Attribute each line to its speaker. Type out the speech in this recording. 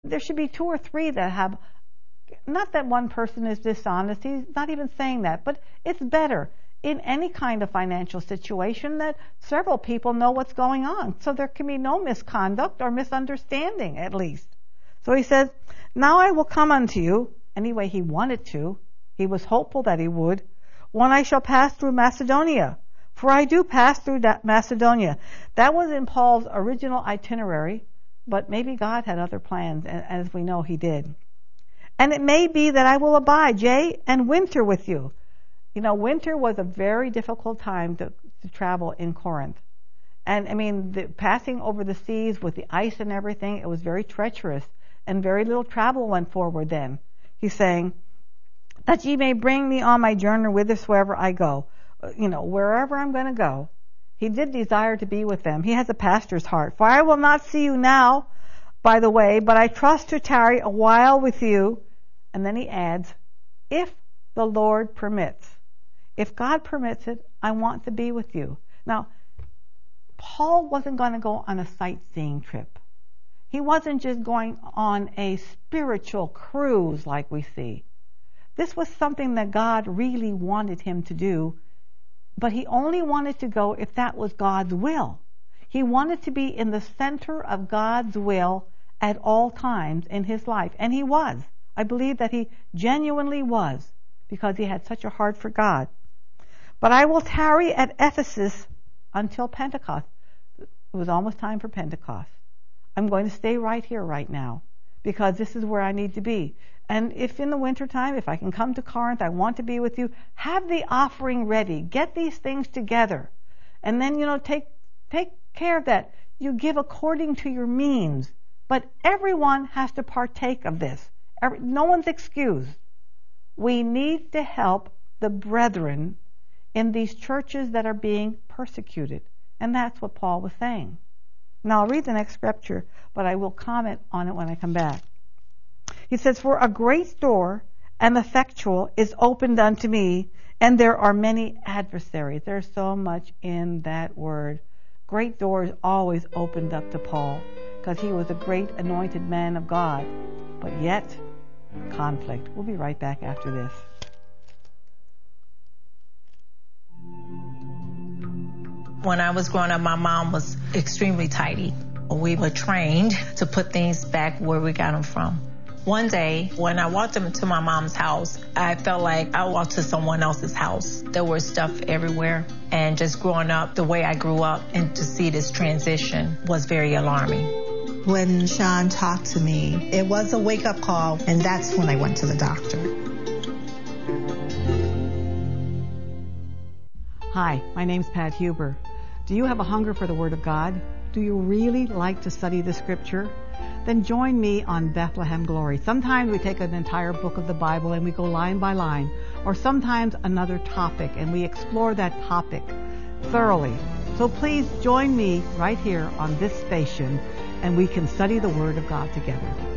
Speaker 1: There should be 2 or 3 that have, not that one person is dishonest, he's not even saying that, but it's better in any kind of financial situation that several people know what's going on, so there can be no misconduct or misunderstanding, at least. So he says, now I will come unto you, anyway he wanted to, he was hopeful that he would, when I shall pass through Macedonia, for I do pass through Macedonia. That was in Paul's original itinerary, but maybe God had other plans, as we know he did. And it may be that I will abide, yea, and winter with you. You know, winter was a very difficult time to travel in Corinth. And I mean, passing over the seas with the ice and everything, it was very treacherous, and very little travel went forward then. He's saying, that ye may bring me on my journey whithersoever I go. You know, wherever I'm going to go. He did desire to be with them. He has a pastor's heart. For I will not see you now, by the way, but I trust to tarry a while with you. And then he adds, if the Lord permits. If God permits it, I want to be with you. Now, Paul wasn't going to go on a sightseeing trip. He wasn't just going on a spiritual cruise like we see. This was something that God really wanted him to do, but he only wanted to go if that was God's will. He wanted to be in the center of God's will at all times in his life, and he was. I believe that he genuinely was, because he had such a heart for God. But I will tarry at Ephesus until Pentecost. It was almost time for Pentecost. I'm going to stay right here right now, because this is where I need to be. And if in the wintertime, if I can come to Corinth, I want to be with you, have the offering ready. Get these things together. And then, take care of that. You give according to your means. But everyone has to partake of this. No one's excused. We need to help the brethren in these churches that are being persecuted. And that's what Paul was saying. Now I'll read the next scripture, but I will comment on it when I come back. He says, for a great door and effectual is opened unto me, and there are many adversaries. There's so much in that word. Great doors always opened up to Paul, because he was a great anointed man of God. But yet, conflict. We'll be right back after this.
Speaker 2: When I was growing up, my mom was extremely tidy. We were trained to put things back where we got them from. One day, when I walked into my mom's house, I felt like I walked to someone else's house. There was stuff everywhere. And just growing up the way I grew up, and to see this transition was very alarming.
Speaker 3: When Sean talked to me, it was a wake-up call, and that's when I went to the doctor.
Speaker 1: Hi, my name's Pat Huber. Do you have a hunger for the Word of God? Do you really like to study the Scripture? Then join me on Bethlehem Glory. Sometimes we take an entire book of the Bible and we go line by line, or sometimes another topic, and we explore that topic thoroughly. So please join me right here on this station, and we can study the Word of God together.